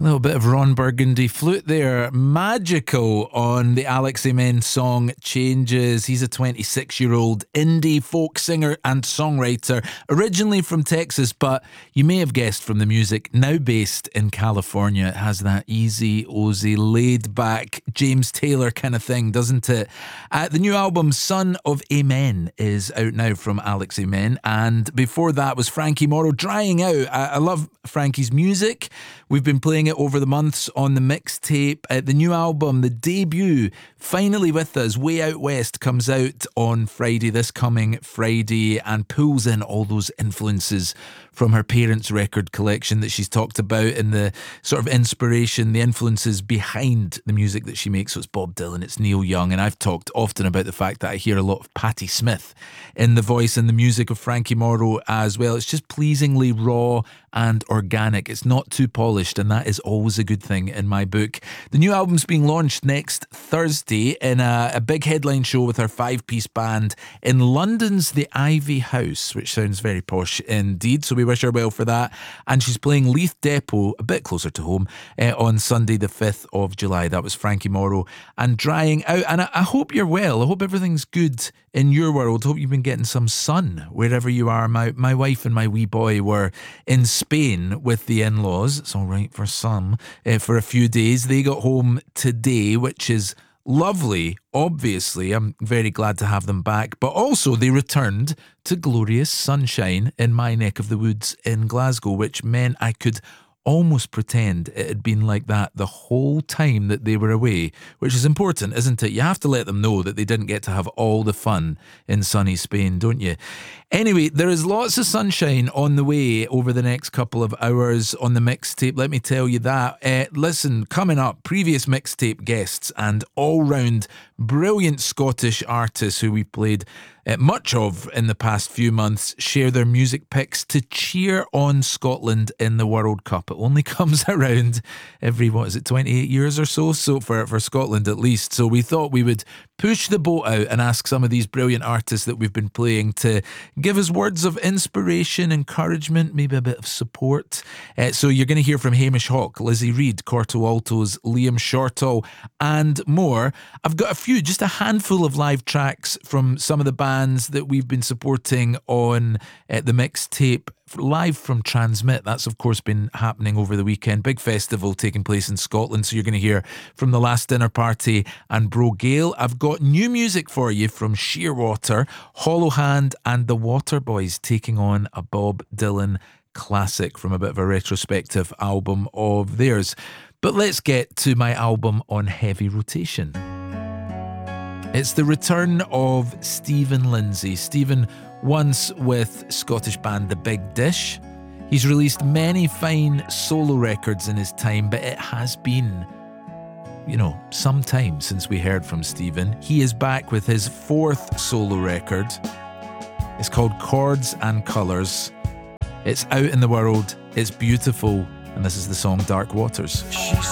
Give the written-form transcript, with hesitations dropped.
little bit of Ron Burgundy flute there. Magical on the Alex Amen song Changes. He's a 26-year-old indie folk singer and songwriter, originally from Texas, but you may have guessed from the music, now based in California. It has that easy, Ozzy, laid-back James Taylor kind of thing, doesn't it? The new album, Son of Amen, is out now from Alex Amen, and before that was Frankie Morrow, Drying Out. I love Frankie's music. We've been playing it over the months on the mixtape. The new album, the debut, finally with us, Way Out West, comes out on Friday, this coming Friday, and pulls in all those influences from her parents' record collection that she's talked about, and the sort of inspiration, the influences behind the music that she makes. So it's Bob Dylan, it's Neil Young, and I've talked often about the fact that I hear a lot of Patti Smith in the voice and the music of Frankie Morrow as well. It's just pleasingly raw and organic. It's not too polished, and that is always a good thing in my book. The new album's being launched next Thursday in a big headline show with her 5-piece band in London's The Ivy House, which sounds very posh indeed, so we wish her well for that. And she's playing Leith Depot, a bit closer to home, on Sunday the 5th of July. That was Frankie Morrow and Drying Out. And I hope you're well. I hope everything's good in your world. Hope you've been getting some sun wherever you are. My wife and my wee boy were in Spain with the in-laws. It's all right for some, for a few days. They got home today, which is lovely. Obviously, I'm very glad to have them back, but also they returned to glorious sunshine in my neck of the woods in Glasgow, which meant I could almost pretend it had been like that the whole time that they were away, which is important, isn't it? You have to let them know that they didn't get to have all the fun in sunny Spain, don't you? Anyway, there is lots of sunshine on the way over the next couple of hours on the mixtape, let me tell you that. Listen, coming up, previous mixtape guests and all-round brilliant Scottish artists who we played much of in the past few months share their music picks to cheer on Scotland in the World Cup. It only comes around every, 28 years or so? So for Scotland at least. So we thought we would push the boat out and ask some of these brilliant artists that we've been playing to give us words of inspiration, encouragement, maybe a bit of support. So you're going to hear from Hamish Hawk, Lizzie Reid, Corto Altos, Liam Shortall, and more. I've got just a handful of live tracks from some of the bands that we've been supporting on the mixtape, live from Transmit. That's of course been happening over the weekend. Big festival taking place in Scotland, so you're going to hear from The Last Dinner Party and Bro Gale. I've got new music for you from Shearwater, Hollow Hand, and the Waterboys taking on a Bob Dylan classic from a bit of a retrospective album of theirs. But let's get to my album on heavy rotation. It's the return of Stephen Lindsay. Stephen, once with Scottish band The Big Dish. He's released many fine solo records in his time, but it has been, some time since we heard from Stephen. He is back with his 4th solo record. It's called Chords and Colours. It's out in the world, it's beautiful, and this is the song Dark Waters. She